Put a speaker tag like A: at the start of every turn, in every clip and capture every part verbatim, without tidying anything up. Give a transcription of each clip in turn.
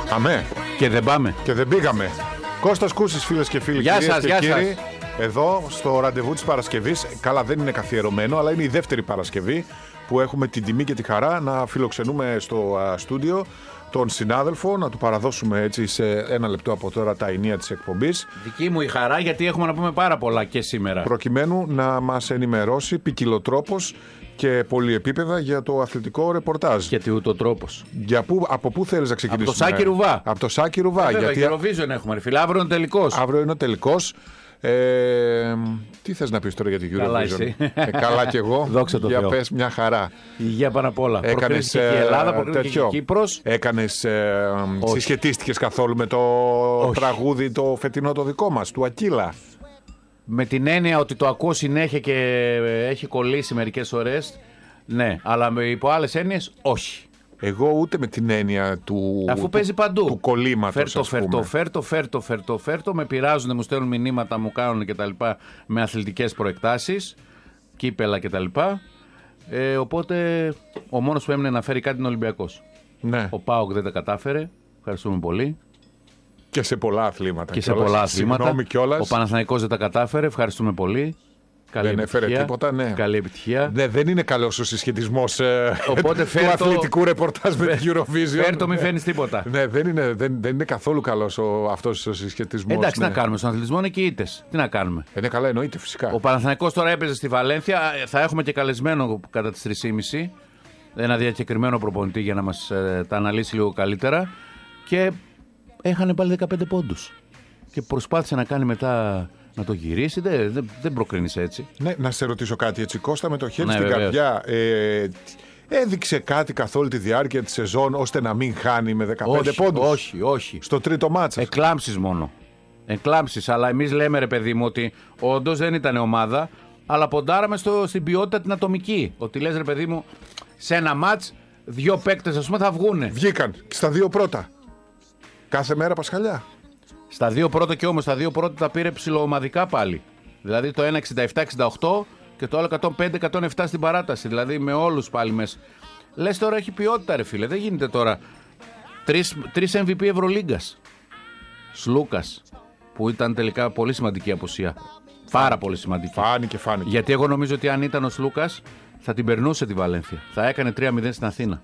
A: Αμέ.
B: Και δεν πάμε.
A: Και δεν πήγαμε. Κώστας Κούσης, φίλες και φίλοι.
B: Γεια
A: κυρίες
B: σας,
A: και
B: γεια
A: κύριοι,
B: σας.
A: εδώ στο ραντεβού της Παρασκευής. Καλά, δεν είναι καθιερωμένο, αλλά είναι η δεύτερη Παρασκευή που έχουμε την τιμή και τη χαρά να φιλοξενούμε στο α, στούντιο τον συνάδελφο, να του παραδώσουμε έτσι σε ένα λεπτό από τώρα τα ενία της εκπομπής.
B: Δική μου η χαρά, γιατί έχουμε να πούμε πάρα πολλά και σήμερα.
A: Προκειμένου να μας ενημερώσει ποικιλοτρόπως και πολυεπίπεδα για το αθλητικό ρεπορτάζ.
B: Γιατί ούτω τρόπος.
A: Για πού, από πού θέλεις να ξεκινήσουμε?
B: Από το Σάκη Ρουβά.
A: Από το Σάκη Ρουβά.
B: Ε, βέβαια,
A: γιατί
B: Eurovision έχουμε, ρε φίλε. Αύριο είναι τελικός.
A: Αύριο είναι ο τελικός. Ε, τι θες να πεις τώρα για την Eurovision?
B: Καλά εσύ.
A: Ε, καλά κι εγώ.
B: Δόξα τω
A: για
B: Θεώ.
A: πες μια χαρά.
B: Υγεία πάνω απ' όλα.
A: Έκανες
B: Προκρίθηκε και η Ελλάδα,
A: ε,
B: προκρίθηκε και η Κύπρος.
A: Έκανες, ε, συσχετίστηκες καθόλου με το
B: Όχι.
A: τραγούδι το φετινό το δικό μας, του Ακύλα?
B: Με την έννοια ότι το ακούω συνέχεια και έχει κολλήσει μερικές ώρες. Ναι, αλλά με υπό άλλες έννοιες όχι.
A: Εγώ ούτε με την έννοια του,
B: Αφού
A: του,
B: παίζει παντού.
A: του κολλήματος,
B: Φέρτο,
A: ας πούμε.
B: φέρτο, φέρτο, φέρτο, φέρτο, φέρτο. Με πειράζουν, μου στέλνουν μηνύματα, μου κάνουν κτλ. Με αθλητικές προεκτάσεις, κύπελα κτλ. Ε, οπότε ο μόνος που έμεινε να φέρει κάτι είναι ο Ολυμπιακός.
A: Ναι.
B: Ο ΠΑΟΚ δεν τα κατάφερε. Ευχαριστούμε πολύ.
A: Και σε πολλά αθλήματα.
B: Και σε
A: κιόλας.
B: πολλά αθλήματα.
A: Συγγνώμη κιόλας.
B: Ο Παναθηναϊκός δεν τα κατάφερε. Ευχαριστούμε πολύ. Καλή
A: Δεν έφερε
B: επιτυχία.
A: τίποτα, ναι.
B: Καλή επιτυχία.
A: Ναι, δεν είναι καλός ο συσχετισμός ε,
B: Οπότε
A: του
B: φέρ' το-
A: αθλητικού ρεπορτάζ με την Eurovision.
B: Φέρ' το, μη φέρνεις τίποτα.
A: Ναι, δεν είναι, δεν, δεν είναι καθόλου καλός ο, αυτός ο συσχετισμός.
B: Εντάξει,
A: ναι.
B: τι να κάνουμε. Στον αθλητισμό είναι και οι ήττες. Τι να κάνουμε.
A: Είναι καλά, εννοείται φυσικά.
B: Ο Παναθηναϊκός τώρα έπαιζε στη Βαλένθια. Θα έχουμε και καλεσμένο κατά τις τρεις και μισή. Ένα διακεκριμένο προπονητή για να μας ε, τα αναλύσει λίγο καλύτερα. Και έχανε πάλι δεκαπέντε πόντους. Και προσπάθησε να κάνει μετά να το γυρίσει. Δεν, δεν, δεν προκρίνησε έτσι.
A: Ναι, να σε ρωτήσω κάτι έτσι, Κώστα, με το χέρι
B: Ναι,
A: στην
B: βεβαίως.
A: καρδιά. Ε, έδειξε κάτι καθ' όλη τη διάρκεια της σεζόν ώστε να μην χάνει με δεκαπέντε
B: όχι,
A: πόντους?
B: όχι, όχι.
A: Στο τρίτο μάτσα.
B: Εκλάμψεις μόνο. Εκλάμψεις. Αλλά εμείς λέμε, ρε παιδί μου, ότι όντως δεν ήταν ομάδα, αλλά ποντάραμε στο, στην ποιότητα την ατομική. Ότι λες, ρε παιδί μου, σε ένα μάτς, δύο παίκτες, ας πούμε, θα βγούνε.
A: Βγήκαν και στα δύο πρώτα. Κάθε μέρα Πασχαλιά.
B: Στα δύο πρώτα και όμως, στα δύο πρώτα τα πήρε ψιλοομαδικά πάλι. Δηλαδή το ένα εξήντα επτά εξήντα οκτώ και το άλλο εκατόν πέντε εκατόν επτά στην παράταση. Δηλαδή με όλους πάλι μέσα. Λες τώρα έχει ποιότητα, ρε φίλε. Δεν γίνεται τώρα. Τρεις, τρεις εμ βι πι Ευρωλίγκας. Σλούκας, που ήταν τελικά πολύ σημαντική απουσία. Πάρα πολύ σημαντική.
A: Φάνηκε, φάνηκε.
B: Γιατί εγώ νομίζω ότι αν ήταν ο Σλούκας θα την περνούσε τη Βαλένθια. Θα έκανε τρία μηδέν στην Αθήνα.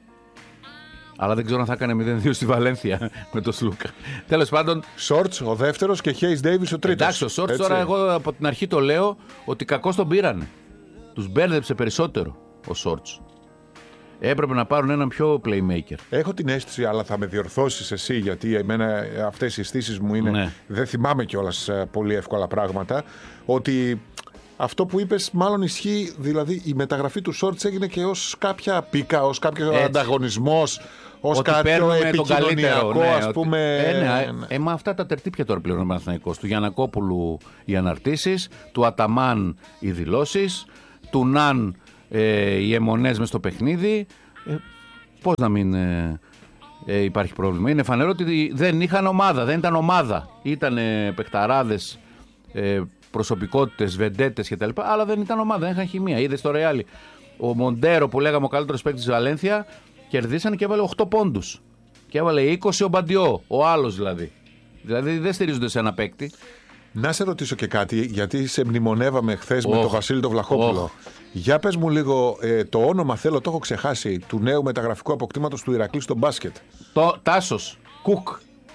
B: Αλλά δεν ξέρω αν θα έκανε μηδέν δύο στη Βαλένθια με τον Σλούκα. Τέλος πάντων.
A: Σόρτς ο δεύτερος και Χέις Ντέιβις ο τρίτος.
B: Εντάξει, ο Σόρτς τώρα εγώ από την αρχή το λέω ότι κακώς τον πήρανε. Τους μπέρδεψε περισσότερο ο Σόρτς. Έπρεπε να πάρουν έναν πιο playmaker.
A: Έχω την αίσθηση, αλλά θα με διορθώσεις εσύ, γιατί εμένα αυτές οι αισθήσεις μου είναι.
B: Ναι.
A: Δεν θυμάμαι κιόλας ε, πολύ εύκολα πράγματα. Ότι αυτό που είπες μάλλον ισχύει, δηλαδή η μεταγραφή του Σόρτς έγινε και ως κάποια πίκα, ως κάποιο
B: Έτσι.
A: ανταγωνισμός, ως
B: Ότι
A: κάποιο
B: παίρνουμε τον
A: επικοινωνιακό,
B: καλύτερο, ναι,
A: ας
B: ότι-
A: πούμε.
B: Ε, ναι, ε, μα αυτά τα τερτύπια τώρα πλέον ο Παναθηναϊκός. Του Γιαννακόπουλου οι αναρτήσεις, του Αταμάν οι δηλώσεις, του Ναν ε, οι αιμονές μες στο παιχνίδι. Ε, πώς να μην ε, ε, υπάρχει πρόβλημα. Είναι φανερό ότι δεν είχαν ομάδα, δεν ήταν ομάδα. Ήταν ε, παιχταράδες, ε, προσωπικότητες, βεντέτες κτλ. Αλλά δεν ήταν ομάδα, δεν είχαν χημεία. Είδες στο Ρεάλι. Ο Μοντέρο που λέγαμε ο καλύτερος παίκτης της Βαλένθια κερδίσανε και έβαλε οκτώ πόντους. Και έβαλε είκοσι ο Μπαντιό, ο άλλος δηλαδή. Δηλαδή δεν στηρίζονται σε ένα παίκτη.
A: Να σε ρωτήσω και κάτι, γιατί σε μνημονεύαμε χθες με
B: Οχ.
A: τον Βασίλη τον Βλαχόπουλο.
B: Οχ.
A: Για πες μου λίγο ε, το όνομα, θέλω, το έχω ξεχάσει, του νέου μεταγραφικού αποκτήματος του Ηρακλή στο μπάσκετ.
B: Το Τάσος Κουκ.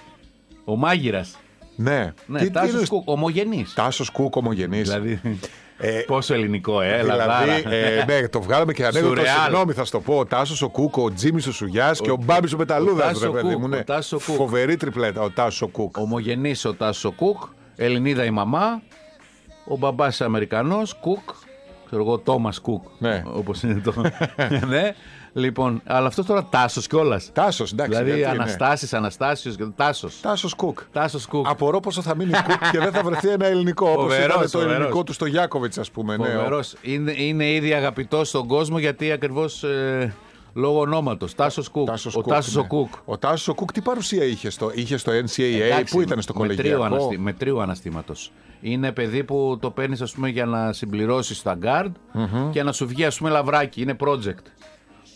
B: Ο μάγειρας.
A: Ναι.
B: Ναι,
A: Τι-
B: Τάσος
A: τι-
B: Κουκ. Ομογενής.
A: Τάσος Κουκ, ομογενής.
B: Δηλαδή.
A: Ε,
B: Πόσο ελληνικό, ε,
A: Δηλαδή,
B: λαδάρα.
A: ε, ναι, το βγάλαμε και ανέκδοτο.
B: Σουρεάλ.
A: Συγγνώμη, θα σου το πω. Ο Τάσος ο Κούκ, ο Τζίμις ο Σουγιάς και ο Μπάμπης ο Μεταλλούδας.
B: Τάσος
A: Ρε
B: ο
A: παιδί
B: Κουκ,
A: μου, ναι.
B: ο Τάσος ο Κουκ.
A: Φοβερή τριπλέτα ο Τάσος ο Κούκ.
B: Ομογενής ο Τάσος Κουκ. Ελληνίδα η μαμά. Ο μπαμπάς Αμερικανός. Κουκ. Ξέρω εγώ, Τόμας Κουκ.
A: Ναι.
B: Όπως είναι το. Ναι. Λοιπόν, αλλά αυτό τώρα Τάσος κιόλας.
A: Τάσος, εντάξει.
B: Δηλαδή
A: γιατί, ναι.
B: Αναστάσεις, Αναστάσιος και Τάσος.
A: Τάσος Κούκ.
B: Τάσος Κουκ.
A: Απορώ πόσο θα μείνει Κούκ και δεν θα βρεθεί ένα ελληνικό. Όπως
B: Φοβερός,
A: ήταν το
B: φοβερός.
A: ελληνικό του στο Γιάκοβιτς, ας πούμε. Ναι, ο-
B: Φοβερός. Είναι, είναι ήδη αγαπητός στον κόσμο γιατί ακριβώς ε, λόγω ονόματος. Τάσος Κουκ.
A: Τάσος
B: Ο
A: Κουκ,
B: Τάσος ο
A: ναι.
B: Κουκ.
A: Ο Τάσος ο Κουκ τι παρουσία είχε στο, είχε στο εν σι έι έι,
B: Εντάξει,
A: πού ήταν στο
B: με τρίου
A: κολεγιακό.
B: αναστη- Με τρίου αναστήματος. Είναι παιδί που το παίρνεις ας πούμε για να συμπληρώσεις τα guard και να σου βγει ας πούμε λαβράκι. Είναι project.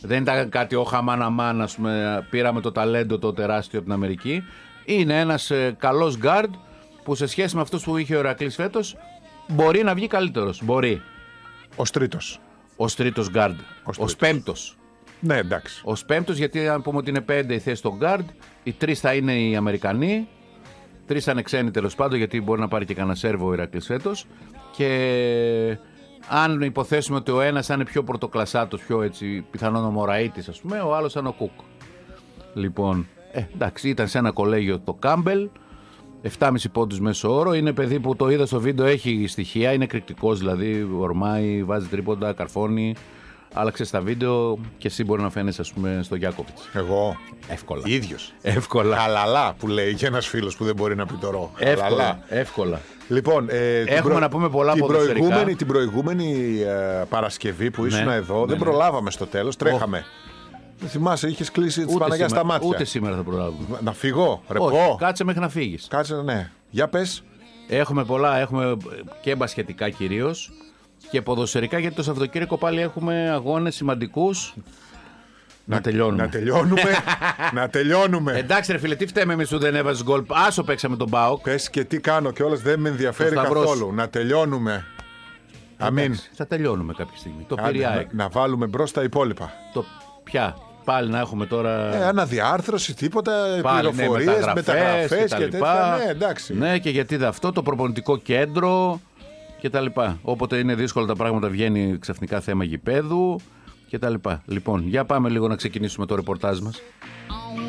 B: Δεν ήταν κάτι ο χαμαναμάν, ας πούμε, πήραμε το ταλέντο το τεράστιο από την Αμερική. Είναι ένας ε, καλός guard που σε σχέση με αυτούς που είχε ο Ηρακλής φέτος μπορεί να βγει καλύτερος. Μπορεί.
A: Ως τρίτος.
B: Ως τρίτος guard.
A: Ως,
B: Ως πέμπτος.
A: Ναι, εντάξει.
B: Ως πέμπτος, γιατί αν πούμε ότι είναι πέντε η θέση στο guard, οι τρεις θα είναι οι Αμερικανοί, τρεις θα είναι ξένοι τέλος πάντων, γιατί μπορεί να πάρει και κανένα Σέρβο ο Ηρακλής φέτος. Και αν υποθέσουμε ότι ο ένας θα είναι πιο πρωτοκλασσάτος, πιο έτσι πιθανόν ο Μωραΐτης, ας πούμε, ο άλλος θα είναι ο Κουκ. Λοιπόν, ε, εντάξει, ήταν σε ένα κολέγιο το Κάμπελ, επτά κόμμα πέντε πόντους μέσο όρο. Είναι παιδί που το είδα στο βίντεο, έχει στοιχεία, είναι εκρηκτικός δηλαδή, ορμάει, βάζει τρίποντα, καρφώνει. Άλλαξε στα βίντεο και εσύ μπορεί να φαίνεσαι, ας πούμε, στο Γιάκοβιτς.
A: Εγώ.
B: Εύκολα.
A: Ίδιος.
B: Εύκολα.
A: Χαλαλά που λέει και ένας φίλος που δεν μπορεί να πει το ρο.
B: Εύκολα. Εύκολα.
A: Λοιπόν, ε,
B: έχουμε
A: προ...
B: να πούμε πολλά
A: την
B: ποδοσφαιρικά.
A: προηγούμενη, την προηγούμενη ε, Παρασκευή που ήσουν
B: ναι,
A: εδώ,
B: ναι,
A: δεν
B: ναι.
A: προλάβαμε στο τέλος, τρέχαμε. Δεν θυμάσαι, είχες κλείσει τη Παναγιά στα μάτια.
B: Ούτε σήμερα θα προλάβουμε.
A: Να φύγω, ρεπό.
B: Όχι, κάτσε μέχρι να φύγεις.
A: Κάτσε, ναι. Για πες.
B: Έχουμε πολλά, έχουμε και μπασκετικά κυρίως και ποδοσφαιρικά, γιατί το Σαββατοκύριακο πάλι έχουμε αγώνες σημαντικούς. Να, να τελειώνουμε.
A: Να τελειώνουμε. να τελειώνουμε.
B: Εντάξει, ρε φίλε, τι φταίμε εμείς που δεν έβαζες γκολ. Άσο παίξαμε τον ΠΑΟΚ.
A: Πες και τι κάνω κιόλας, δεν με ενδιαφέρει καθόλου. Να τελειώνουμε. Αμήν.
B: Θα τελειώνουμε κάποια στιγμή. Το
A: Άντε,
B: πήρε.
A: να, να βάλουμε μπρος τα υπόλοιπα.
B: Το πια. Πάλι να έχουμε τώρα.
A: Ε, αναδιάρθρωση, τίποτα,
B: πάλι,
A: πληροφορίες,
B: ναι,
A: μεταγραφές και,
B: και,
A: και τέτοια. Ναι, εντάξει.
B: Ναι, και γιατί δε αυτό, το προπονητικό κέντρο και τα λοιπά. Όποτε είναι δύσκολα τα πράγματα, βγαίνει ξαφνικά θέμα γηπέδου και τα λοιπά. Λοιπόν, για πάμε λίγο να ξεκινήσουμε το ρεπορτάζ μας.